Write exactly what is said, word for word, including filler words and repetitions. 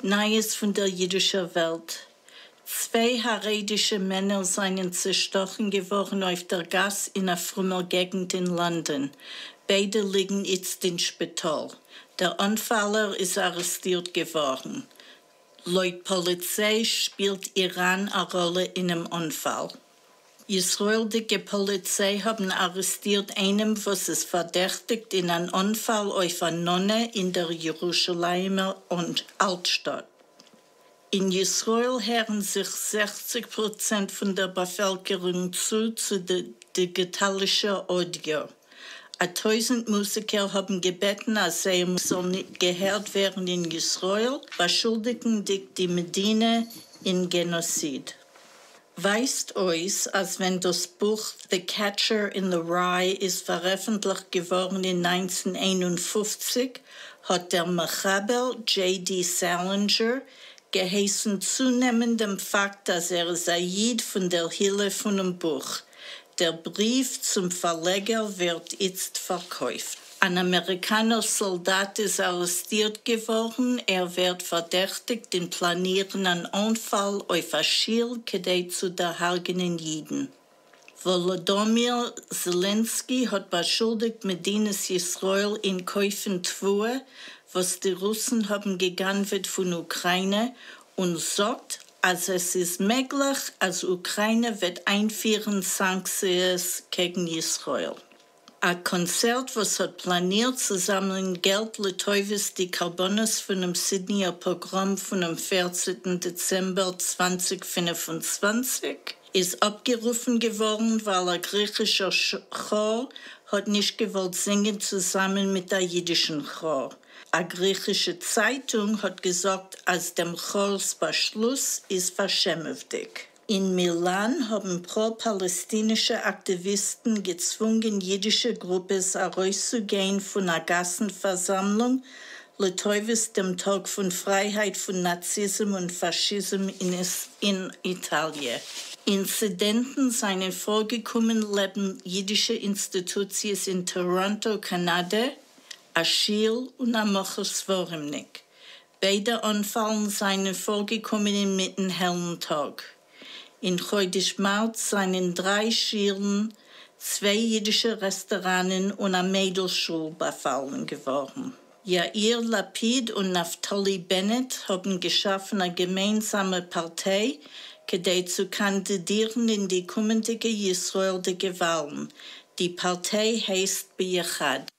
Neues von der jüdischen Welt. Zwei haredische Männer seien zerstochen geworden auf der Gasse in einer frühen Gegend in London. Beide liegen jetzt im Spital. Der Anfaller ist arrestiert geworden. Laut Polizei spielt Iran eine Rolle in dem Unfall. Israelische Polizei haben arrestiert einen, was es verdächtigt, in einem Unfall auf eine Nonne in der Jerusalemer Altstadt. In Israel hören sich sechzig Prozent von der Bevölkerung zu, zu dem digitalischen Audio. Tausend Musiker haben gebeten, als sie soll nicht gehört werden in Israel, beschuldigen die Medina in Genozid. Weist euch, als wenn das Buch The Catcher in the Rye ist veröffentlicht geworden in neunzehnhunderteinundfünfzig, hat der Mechaber J D Salinger geheißen zunehmendem Fakt, dass er Said von der Hille von dem Buch. Der Brief zum Verleger wird jetzt verkauft. Ein amerikanischer Soldat ist arrestiert geworden. Er wird verdächtigt in Planieren einen Unfall auf ein Schild, um zu der hergenen Jiden. Volodymyr Zelensky hat beschuldigt Medinas Israel in Käufen Tvua, was die Russen haben gegangen wird von Ukraine, und sagt, als es ist möglich, als Ukraine wird einführen Sanktionen gegen Israel. Ein Konzert, was hat planiert, zu sammeln Geld Litauwes die Karbonas von dem Sydneyer Pogrom von dem vierzehnten Dezember zweitausendfünfundzwanzig, ist abgerufen geworden, weil ein griechischer Chor hat nicht gewollt singen zusammen mit der jüdischen Chor. Eine griechische Zeitung hat gesagt, als dem Chors Beschluss ist verschämftig. In Milan haben pro-palästinische Aktivisten gezwungen, jüdische Gruppen herauszugehen von einer Gassenversammlung, Litauwes dem Tag von Freiheit von Nazismus und Faschismus in, in Italien. Inzidenten seien vorgekommen, leben jüdische Institutionen in Toronto, Kanada, Achille und Amochus-Voremnik. Beide Unfallen seien vorgekommen mitten hellen Tag. In Chodesh März seien drei Schulen, zwei jüdische Restaurants und eine Mädelschule befallen geworden. Yair Lapid und Naftali Bennett haben geschaffen eine gemeinsame Partei, um zu kandidieren in die kommende Israel der Gewahlen. Die Partei heißt Biyachad.